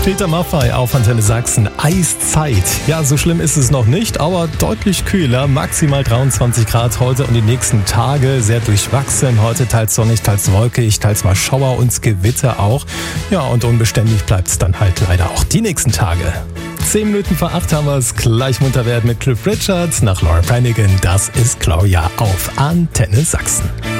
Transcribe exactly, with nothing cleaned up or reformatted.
Peter Maffay auf Antenne Sachsen. Eiszeit. Ja, so schlimm ist es noch nicht, aber deutlich kühler. Maximal dreiundzwanzig Grad heute und die nächsten Tage sehr durchwachsen. Heute teils sonnig, teils wolkig, teils mal Schauer und Gewitter auch. Ja, und unbeständig bleibt es dann halt leider auch die nächsten Tage. Zehn Minuten vor acht haben wir es gleich munter werden mit Cliff Richards nach Laura Branigan. Das ist Gloria auf Antenne Sachsen.